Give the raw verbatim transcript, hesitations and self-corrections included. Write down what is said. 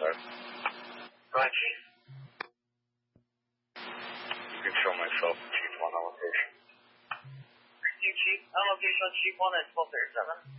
side. Go ahead, Chief. You can show myself Chief one on location. Chief, Chief, on location on Chief one at twelve thirty-seven.